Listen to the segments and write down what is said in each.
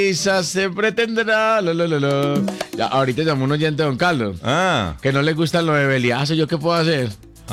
Quizás se pretenderá. Ya, ahorita llamó un oyente, don Carlos. Que no le gusta lo de Beliazo. ¿Yo qué puedo hacer?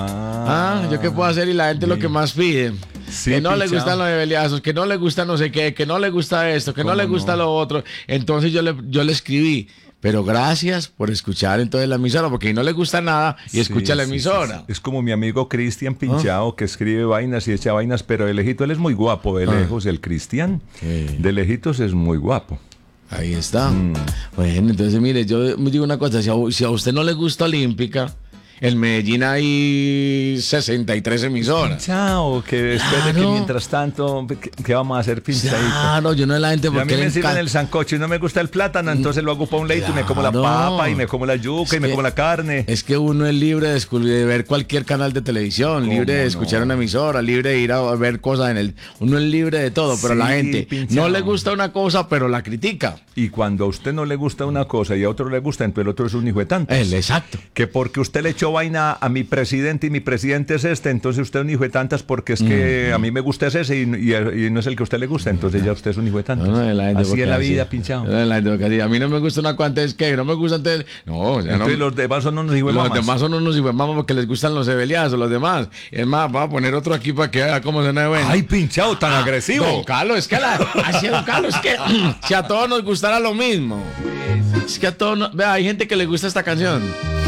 ¿Yo qué puedo hacer? Y la gente lo que más pide. Sí, que no le gustan los de Beliazos, que no le gusta no sé qué, que no le gusta esto, que no le gusta lo otro. Entonces yo le escribí. Pero gracias por escuchar entonces la emisora, porque no le gusta nada y escucha la emisora. Es como mi amigo Cristian Pinchao, que escribe vainas y echa vainas, pero de lejitos él es muy guapo, de lejos, el Cristian, de lejitos es muy guapo. Ahí está. Bueno, entonces mire, yo me digo una cosa, si a usted no le gusta Olímpica, en Medellín hay 63 emisoras. Pinchao, que espere que mientras tanto, ¿qué vamos a hacer, Pinchadito? Claro, yo no es la gente porque a mí me sirven el sancocho y no me gusta el plátano, entonces lo hago para un leito y me como la papa y me como la yuca y me como la carne. Es que uno es libre de ver cualquier canal de televisión, libre de escuchar una emisora, libre de ir a ver cosas uno es libre de todo, pero la gente no le gusta una cosa, pero la critica. Y cuando a usted no le gusta una cosa y a otro le gusta, entonces el otro es un hijo de tantos. Exacto. Que porque usted le echó vaina a mi presidente y mi presidente es este, entonces usted es un hijo de tantas porque es que a mí me gusta ese y no es el que a usted le gusta, entonces ya usted es un hijo de tantas. Así es la vida, Pinchao. A mí no me gusta una cuanta, es que no me gusta antes. No, ya entonces no. Los demás son unos hijos de mamas. Los demás son unos hijos de mamas porque les gustan los ebeliazos, los demás. Es más, voy a poner otro aquí para que vea cómo suena de bueno. Ay, Pinchao, tan agresivo. Don Carlos, es que don Carlos, es que si a todos nos gustara lo mismo. Es que a todos, vea, hay gente que le gusta esta canción.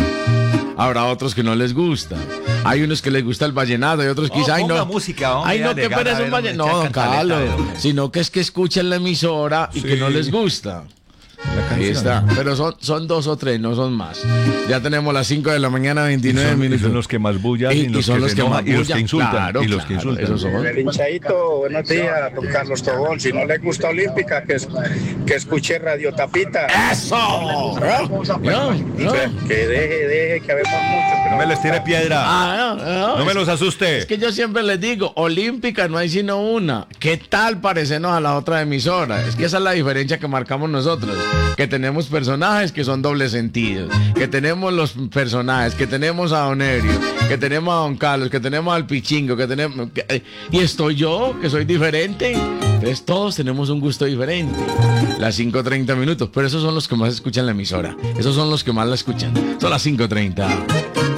Habrá otros que no les gusta. Hay unos que les gusta el vallenato y otros quizá música, ay no, que pereza un vallenato. No, don Carlos, sino que es que escuchan la emisora y que no les gusta. Ahí está, pero son 2 o 3, no son más. Ya tenemos las 5 de la mañana, 29 minutos. Son los que más bullan y son los que más y los que insultan. Claro, y los que insultan. Esos son. Pinchadito, buenos días, don Carlos Tobón. Si no le gusta Olímpica, que escuche Radio Tapita. ¡Eso! Que deje, que habemos muchos. No me les tire piedra. No me los asuste. Es que yo siempre les digo, Olímpica no hay sino una. ¿Qué tal parecernos a la otra emisora? Es que esa es la diferencia que marcamos nosotros. Que tenemos personajes que son doble sentido, que tenemos los personajes, que tenemos a Don Erio, que tenemos a Don Carlos, que tenemos al Pichingo, y estoy yo, que soy diferente. Entonces todos tenemos un gusto diferente. Las 5:30 minutos, pero esos son los que más escuchan la emisora, esos son los que más la escuchan. Son las 5:30.